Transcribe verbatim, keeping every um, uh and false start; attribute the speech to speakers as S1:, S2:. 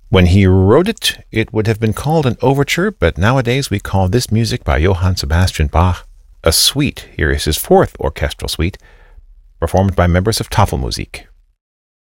S1: When he wrote it, it would have been called an overture, but nowadays we call this music by Johann Sebastian Bach a suite. Here is his fourth orchestral suite, performed by members of Tafelmusik.